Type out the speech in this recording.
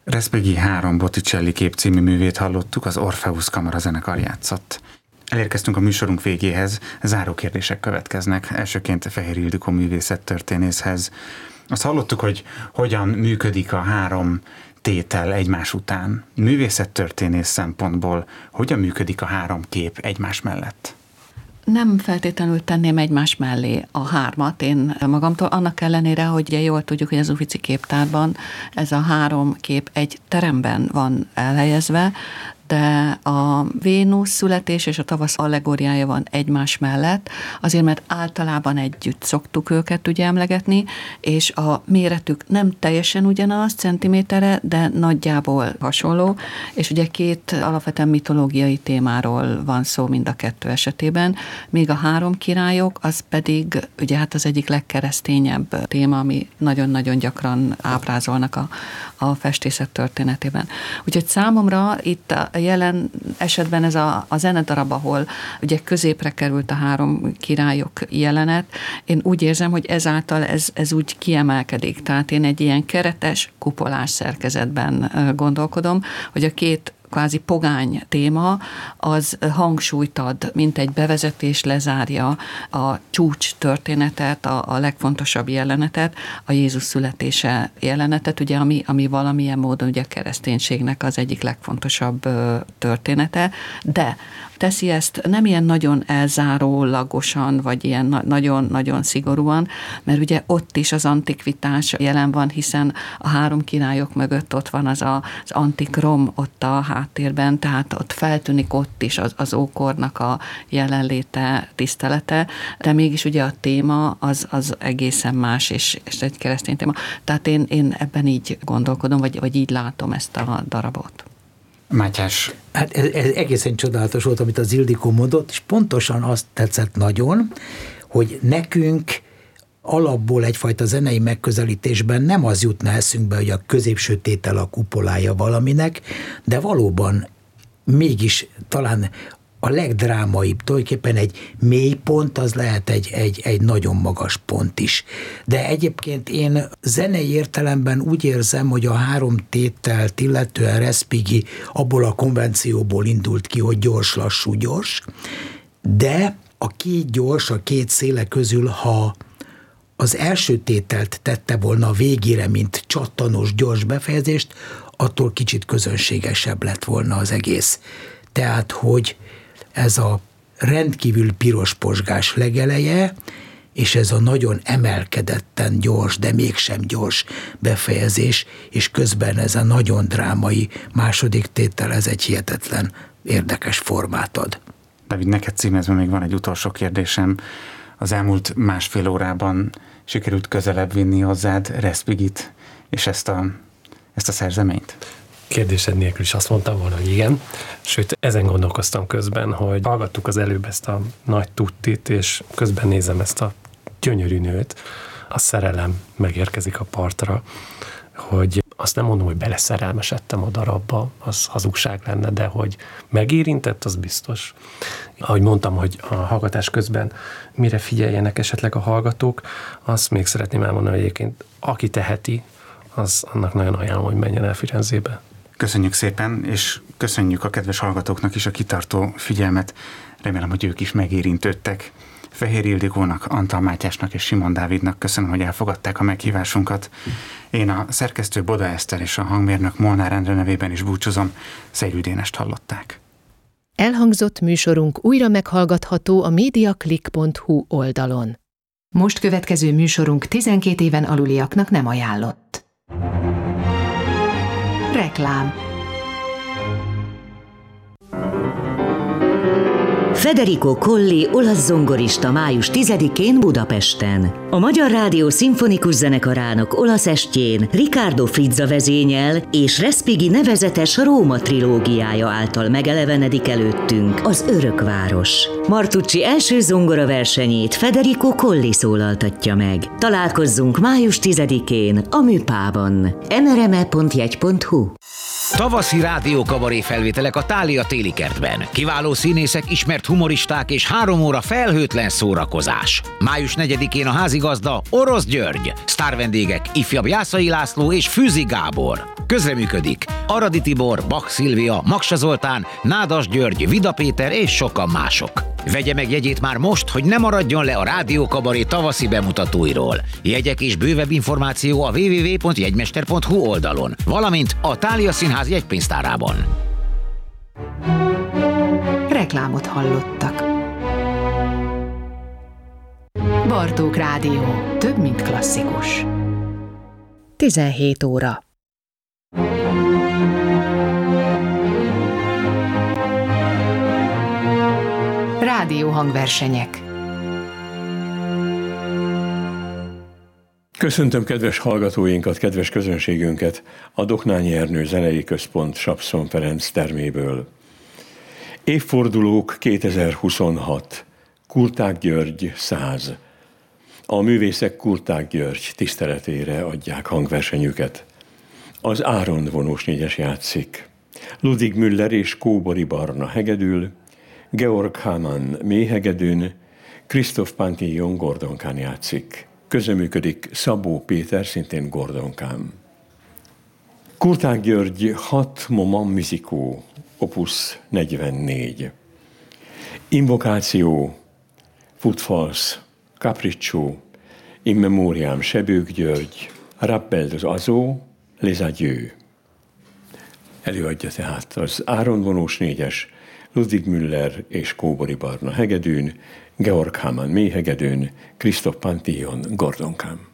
Respighi 3 Botticelli kép című művét hallottuk, az Orpheus kamarazenekar játszott. Elérkeztünk a műsorunk végéhez, záró kérdések következnek. Elsőként Fehér Ildikó művészettörténészhez. Azt hallottuk, hogy hogyan működik a 3 tétel egymás után. Művészettörténész szempontból hogyan működik a 3 kép egymás mellett? Nem feltétlenül tenném egymás mellé a 3 én magamtól, annak ellenére, hogy ugye jól tudjuk, hogy az Uffizi képtárban ez a 3 kép egy teremben van elhelyezve, de a Vénusz születés és a tavasz allegóriája van egymás mellett, azért mert általában együtt szoktuk őket ugye emlegetni, és a méretük nem teljesen ugyanaz centiméterre, de nagyjából hasonló, és ugye 2 alapvetően mitológiai témáról van szó mind a 2 esetében, míg a 3 királyok, az pedig ugye hát az egyik legkeresztényebb téma, ami nagyon-nagyon gyakran ábrázolnak a festészet történetében. Úgyhogy számomra itt a jelen esetben ez a zenedarab, ahol ugye középre került a 3 királyok jelenet, én úgy érzem, hogy ezáltal ez úgy kiemelkedik. Tehát én egy ilyen keretes, kupolás szerkezetben gondolkodom, hogy a 2 kvázi pogány téma, az hangsúlyt ad, mint egy bevezetés lezárja a csúcs történetet, a legfontosabb jelenetet, a Jézus születése jelenetet, ugye, ami valamilyen módon ugye a kereszténységnek az egyik legfontosabb története, de teszi ezt nem ilyen nagyon elzárólagosan, vagy ilyen nagyon-nagyon szigorúan, mert ugye ott is az antikvitás jelen van, hiszen a 3 királyok mögött ott van az antik Rom ott a háttérben, tehát ott feltűnik ott is az ókornak a jelenléte, tisztelete, de mégis ugye a téma az egészen más, és egy keresztény téma. Tehát én ebben így gondolkodom, vagy így látom ezt a darabot. Mátyás. Hát ez egészen csodálatos volt, amit az Ildikó mondott, és pontosan azt tetszett nagyon, hogy nekünk alapból egyfajta zenei megközelítésben nem az jutna eszünkbe, hogy a középső tétel a kupolája valaminek, de valóban mégis talán a legdrámaibb, tulajdonképpen egy mély pont, az lehet egy nagyon magas pont is. De egyébként én zenei értelemben úgy érzem, hogy a 3 tételt illetően Respighi abból a konvencióból indult ki, hogy gyors, lassú, gyors, de a 2 gyors, a 2 széle közül, ha az első tételt tette volna a végére, mint csattanós, gyors befejezést, attól kicsit közönségesebb lett volna az egész. Tehát, hogy ez a rendkívül piros pozsgás legeleje, és ez a nagyon emelkedetten gyors, de mégsem gyors befejezés, és közben ez a nagyon drámai második tétel, ez egy hihetetlen érdekes formát ad. Dávid, neked címezve még van egy utolsó kérdésem. Az elmúlt 1,5 órában sikerült közelebb vinni hozzád Respighit és ezt a szerzeményt? Kérdésed nélkül is azt mondtam volna, hogy igen. Sőt, ezen gondolkoztam közben, hogy hallgattuk az előbb ezt a nagy tuttit, és közben nézem ezt a gyönyörű nőt. A szerelem megérkezik a partra, hogy azt nem mondom, hogy beleszerelmesedtem a darabba, az hazugság lenne, de hogy megérintett, az biztos. Ahogy mondtam, hogy a hallgatás közben mire figyeljenek esetleg a hallgatók, azt még szeretném elmondani, hogy egyébként aki teheti, az annak nagyon ajánlom, hogy menjen el Firenzébe. Köszönjük szépen, és köszönjük a kedves hallgatóknak is a kitartó figyelmet. Remélem, hogy ők is megérintődtek. Fehér Ildikónak, Antal Mátyásnak és Simon Dávidnak köszönöm, hogy elfogadták a meghívásunkat. Én a szerkesztő Boda Eszter és a hangmérnök Molnár Endre nevében is búcsúzom. Szejlő Dénest hallották. Elhangzott műsorunk újra meghallgatható a mediaclick.hu oldalon. Most következő műsorunk 12 éven aluliaknak nem ajánlott. Reklám. Federico Colli olasz zongorista május 10-én Budapesten. A Magyar Rádió Szimfonikus Zenekarának olasz estjén Riccardo Frizza vezényel és Respighi nevezetes Róma trilógiája által megelevenedik előttünk az Örökváros. Martucci első zongora versenyét Federico Colli szólaltatja meg. Találkozzunk május 10-én a Műpában. nrme.jegy.hu Tavaszi rádiókabaré felvételek a Thália téli kertben. Kiváló színészek, ismert humoristák és 3 óra felhőtlen szórakozás. Május 4-én a házigazda Orosz György. Sztárvendégek ifjabb Jászai László és Fűzi Gábor. Közreműködik Aradi Tibor, Bach Szilvia, Maksa Zoltán, Nádas György, Vida Péter és sokan mások. Vegye meg jegyét már most, hogy ne maradjon le a rádiókabaré tavaszi bemutatóiról. Jegyek és bővebb információ a www.jegymester.hu oldalon, valamint a Thália Színház jegypénztárában. Reklámot hallottak. Bartók Rádió. Több, mint klasszikus. 17 óra. Rádióhangversenyek. Köszöntöm kedves hallgatóinkat, kedves közönségünket a Doknányi Ernő Zenei Központ Sapszon Ferenc terméből. Évfordulók 2026. Kurták György 100. A művészek Kurták György tiszteletére adják hangversenyüket. Az Áron vonós 4-es játszik. Ludwig Müller és Kóbori Barna hegedül, Georg Hamann mélyhegedűn, Christoph Pantillon gordonkán játszik. Közreműködik Szabó Péter, szintén gordonkán. Kurták György 6 moments musicaux, opus 44. Invokáció, Footfalls, Capriccio, In Memoriam Sebők György, Rappel az Azó, Les Adieux. Előadja tehát az Áron vonós 4-es, Ludwig Müller és Kóbori Barna hegedűn, Georg Hamann mélyhegedűn, Christoph Pantillon gordonkán.